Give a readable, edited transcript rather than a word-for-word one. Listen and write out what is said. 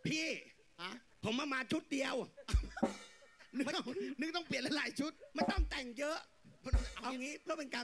พี่ฮะผมมาชุดเดียวนึกต้องเปลี่ยนหลายชุดไม่ต้องแต่งเยอะ เอางี้เพื่อเป็นการ